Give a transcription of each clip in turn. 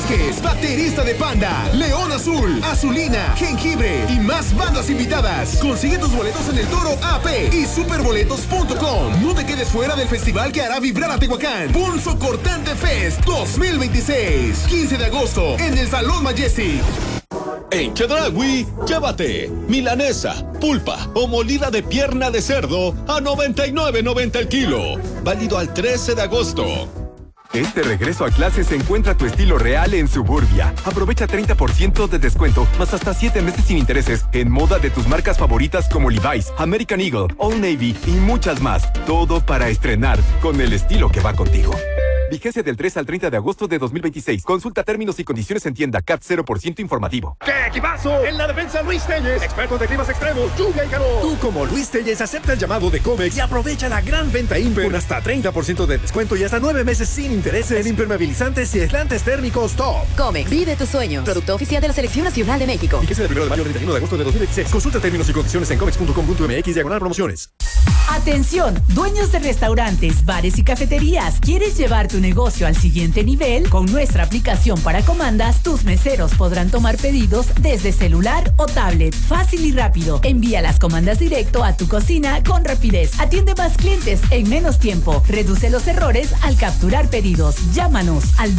Vázquez, baterista de Panda, León Azul, Azulina, Jengibre y más bandas invitadas. Consigue tus boletos en El Toro AP y superboletos.com. No te quedes fuera del festival que hará vibrar a Tehuacán. Punzo Cortante Fest 2026, 15 de agosto en el Salón Majestic. En Chedraui, llévate milanesa, pulpa o molida de pierna de cerdo a $99.90 el kilo. Válido al 13 de agosto. Este regreso a clases encuentra tu estilo real en Suburbia. Aprovecha 30% de descuento, más hasta 7 meses sin intereses en moda de tus marcas favoritas como Levi's, American Eagle, Old Navy y muchas más. Todo para estrenar con el estilo que va contigo. Vigencia del 3 al 30 de agosto de 2026. Consulta términos y condiciones en tienda. CAT 0% informativo. ¡Qué equipazo! En la defensa Luis Telles, experto de climas extremos, lluvia y calor. Tú como Luis Telles acepta el llamado de Comex y aprovecha la gran venta Imper con hasta 30% de descuento y hasta 9 meses sin intereses en impermeabilizantes y aislantes térmicos top. Comex, vive tus sueños. Producto oficial de la Selección Nacional de México. Vigencia del 1 de mayo al 31 de agosto de 2026. Consulta términos y condiciones en comex.com.mx/promociones. Atención, dueños de restaurantes, bares y cafeterías. ¿Quieres llevar tu negocio al siguiente nivel? Con nuestra aplicación para comandas, tus meseros podrán tomar pedidos desde celular o tablet. Fácil y rápido. Envía las comandas directo a tu cocina con rapidez. Atiende más clientes en menos tiempo. Reduce los errores al capturar pedidos. Llámanos al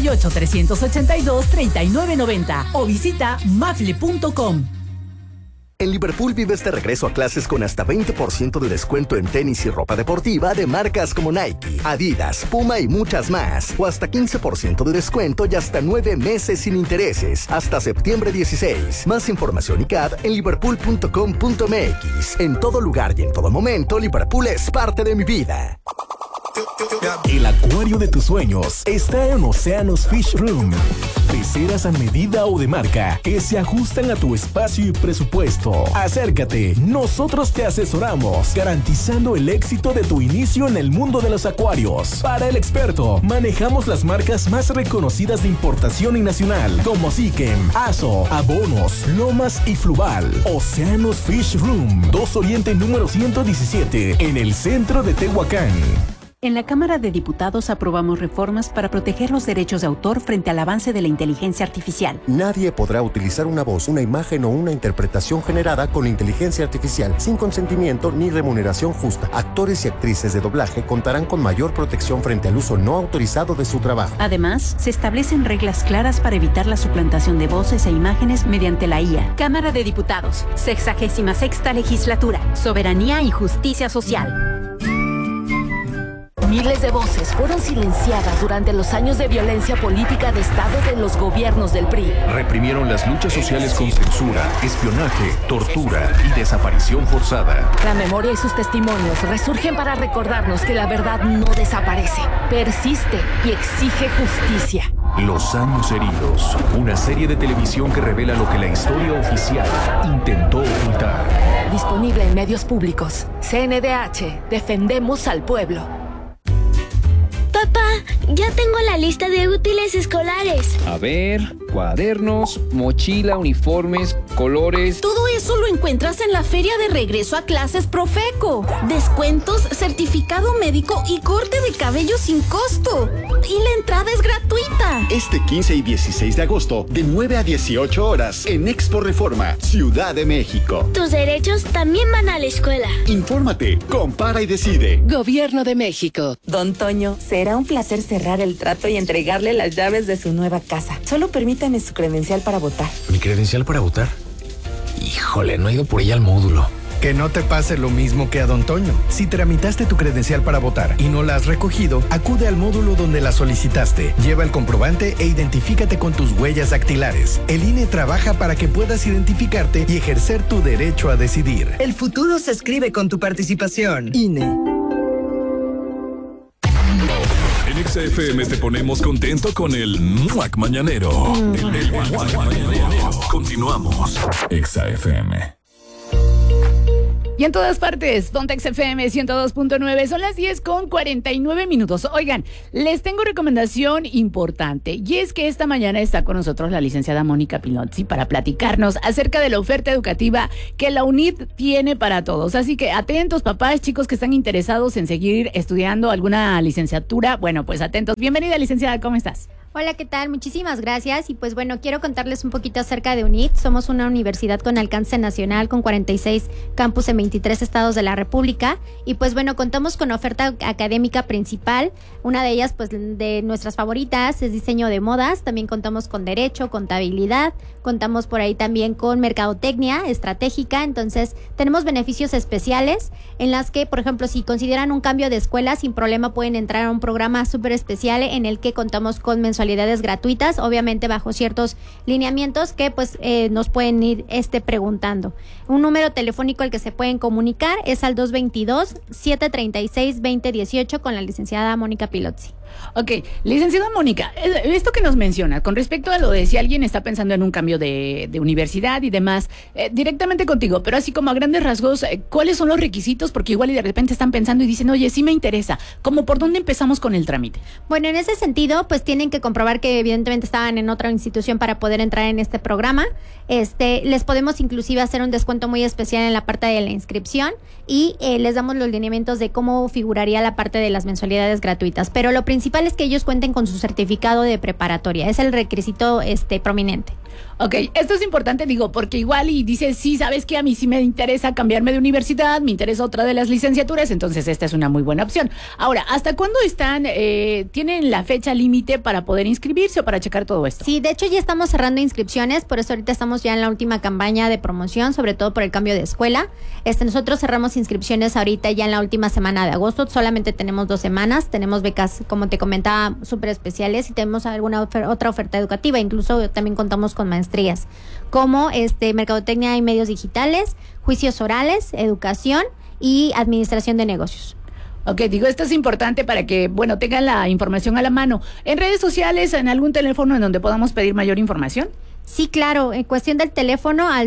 238-382-3990 o visita mafle.com. En Liverpool vives de regreso a clases con hasta 20% de descuento en tenis y ropa deportiva de marcas como Nike, Adidas, Puma y muchas más. O hasta 15% de descuento y hasta 9 meses sin intereses. Hasta septiembre 16. Más información y CAD en liverpool.com.mx. En todo lugar y en todo momento, Liverpool es parte de mi vida. El acuario de tus sueños está en Océanos Fish Room. Peceras a medida o de marca que se ajustan a tu espacio y presupuesto. Acércate, nosotros te asesoramos, garantizando el éxito de tu inicio en el mundo de los acuarios. Para el experto, manejamos las marcas más reconocidas de importación y nacional, como Sikem, Aso, Abonos, Lomas y Fluval. Océanos Fish Room, 2 Oriente número 117, en el centro de Tehuacán. En la Cámara de Diputados aprobamos reformas para proteger los derechos de autor frente al avance de la inteligencia artificial. Nadie podrá utilizar una voz, una imagen o una interpretación generada con inteligencia artificial sin consentimiento ni remuneración justa. Actores y actrices de doblaje contarán con mayor protección frente al uso no autorizado de su trabajo. Además, se establecen reglas claras para evitar la suplantación de voces e imágenes mediante la IA. Cámara de Diputados, 66ª Legislatura, Soberanía y Justicia Social. Miles de voces fueron silenciadas durante los años de violencia política de Estado de los gobiernos del PRI. Reprimieron las luchas sociales con censura, espionaje, tortura y desaparición forzada. La memoria y sus testimonios resurgen para recordarnos que la verdad no desaparece, persiste y exige justicia. Los años heridos, una serie de televisión que revela lo que la historia oficial intentó ocultar. Disponible en medios públicos. CNDH, defendemos al pueblo. Papá, ya tengo la lista de útiles escolares. A ver, cuadernos, mochila, uniformes, colores. Todo eso lo encuentras en la Feria de Regreso a Clases Profeco. Descuentos, certificado médico y corte de cabello sin costo. Y la entrada es gratuita. Este 15 y 16 de agosto, de 9 a 18 horas, en Expo Reforma, Ciudad de México. Tus derechos también van a la escuela. Infórmate, compara y decide. Gobierno de México. Don Toño, será un placer cerrar el trato y entregarle las llaves de su nueva casa. Solo permítame su credencial para votar. ¿Mi credencial para votar? Híjole, no he ido por ella al módulo. Que no te pase lo mismo que a Don Toño. Si tramitaste tu credencial para votar y no la has recogido, acude al módulo donde la solicitaste. Lleva el comprobante e identifícate con tus huellas dactilares. El INE trabaja para que puedas identificarte y ejercer tu derecho a decidir. El futuro se escribe con tu participación. INE. En XFM te ponemos contento con el MUAC Mañanero. El MUAC Mañanero. Continuamos. XFM. Y en todas partes, Pontex FM 102.9, son las 10:49. Oigan, les tengo recomendación importante, y es que esta mañana está con nosotros la licenciada Mónica Pilozzi para platicarnos acerca de la oferta educativa que la UNID tiene para todos. Así que atentos, papás, chicos que están interesados en seguir estudiando alguna licenciatura, bueno, pues atentos. Bienvenida, licenciada, ¿cómo estás? Hola, ¿qué tal? Muchísimas gracias. Y pues bueno, quiero contarles un poquito acerca de UNIT. Somos una universidad con alcance nacional, con 46 campus en 23 estados de la República. Y pues bueno, contamos con oferta académica principal. Una de ellas, pues de nuestras favoritas, es diseño de modas. También contamos con derecho, contabilidad. Contamos por ahí también con mercadotecnia estratégica. Entonces, tenemos beneficios especiales en las que, por ejemplo, si consideran un cambio de escuela, sin problema pueden entrar a un programa súper especial en el que contamos con mensualidades gratuitas, obviamente bajo ciertos lineamientos que pues nos pueden ir preguntando. Un número telefónico al que se pueden comunicar es al 222-736-2018 con la licenciada Mónica Pilozzi. Ok, licenciada Mónica, esto que nos menciona con respecto a lo de si alguien está pensando en un cambio de universidad y demás, directamente contigo, pero así como a grandes rasgos, ¿cuáles son los requisitos? Porque igual y de repente están pensando y dicen, oye, sí me interesa, ¿cómo por dónde empezamos con el trámite? Bueno, en ese sentido, pues tienen que comprobar que evidentemente estaban en otra institución para poder entrar en este programa. Les podemos inclusive hacer un descuento muy especial en la parte de la inscripción y les damos los lineamientos de cómo figuraría la parte de las mensualidades gratuitas, pero lo principal es que ellos cuenten con su certificado de preparatoria, es el requisito prominente. Ok, esto es importante, digo, porque igual y dices, sí, sabes que a mí sí me interesa cambiarme de universidad, me interesa otra de las licenciaturas, entonces esta es una muy buena opción. Ahora, ¿hasta cuándo tienen la fecha límite para poder inscribirse o para checar todo esto? Sí, de hecho ya estamos cerrando inscripciones, por eso ahorita estamos ya en la última campaña de promoción, sobre todo por el cambio de escuela. Nosotros cerramos inscripciones ahorita ya en la última semana de agosto, solamente tenemos 2 semanas, tenemos becas, como te comentaba, súper especiales y tenemos alguna otra oferta educativa, incluso también contamos con maestrías, como mercadotecnia y medios digitales, juicios orales, educación y administración de negocios. Ok, digo, esto es importante para que, bueno, tengan la información a la mano. ¿En redes sociales, en algún teléfono en donde podamos pedir mayor información? Sí, claro, en cuestión del teléfono al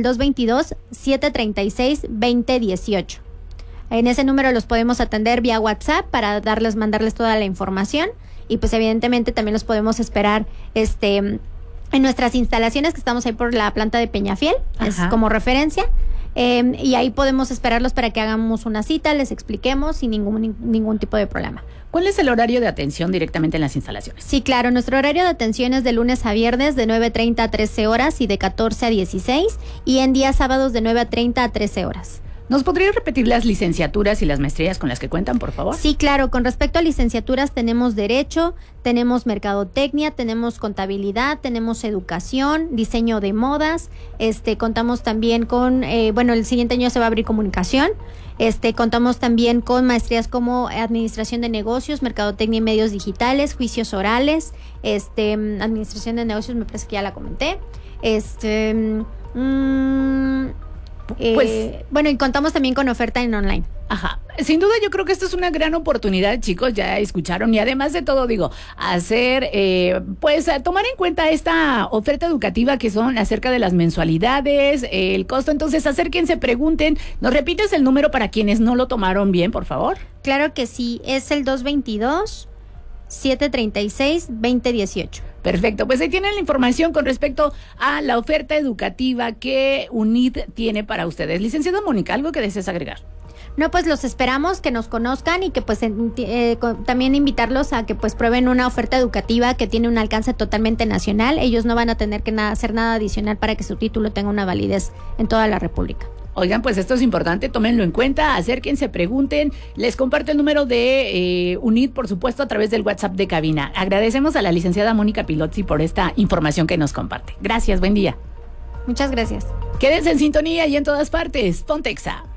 222-736-2018. En ese número los podemos atender vía WhatsApp para mandarles toda la información y pues evidentemente también los podemos esperar en nuestras instalaciones que estamos ahí por la planta de Peñafiel, es como referencia, y ahí podemos esperarlos para que hagamos una cita, les expliquemos sin ningún tipo de problema. ¿Cuál es el horario de atención directamente en las instalaciones? Sí, claro, nuestro horario de atención es de lunes a viernes de 9:30 a 13 horas y de 14 a 16 y en días sábados de 9:30 a 13 horas. ¿Nos podrías repetir las licenciaturas y las maestrías con las que cuentan, por favor? Sí, claro. Con respecto a licenciaturas, tenemos Derecho, tenemos Mercadotecnia, tenemos Contabilidad, tenemos Educación, Diseño de Modas, contamos también con, el siguiente año se va a abrir Comunicación, contamos también con maestrías como Administración de Negocios, Mercadotecnia y Medios Digitales, Juicios Orales, Administración de Negocios, me parece que ya la comenté, y contamos también con oferta en online. Ajá, sin duda yo creo que esto es una gran oportunidad, chicos, ya escucharon, y además de todo, digo, tomar en cuenta esta oferta educativa que son acerca de las mensualidades, el costo. Entonces acérquense, pregunten. ¿Nos repites el número para quienes no lo tomaron bien, por favor? Claro que sí, es el 222-736-2018. Perfecto, pues ahí tienen la información con respecto a la oferta educativa que UNIT tiene para ustedes. Licenciada Mónica, ¿algo que desees agregar? No, pues los esperamos, que nos conozcan y que pues también invitarlos a que pues prueben una oferta educativa que tiene un alcance totalmente nacional. Ellos no van a tener que hacer nada adicional para que su título tenga una validez en toda la República. Oigan, pues esto es importante, tómenlo en cuenta, acérquense, pregunten. Les comparto el número de UNIT, por supuesto, a través del WhatsApp de cabina. Agradecemos a la licenciada Mónica Pilozzi por esta información que nos comparte. Gracias, buen día. Muchas gracias. Quédense en sintonía y en todas partes. Ponte Exa.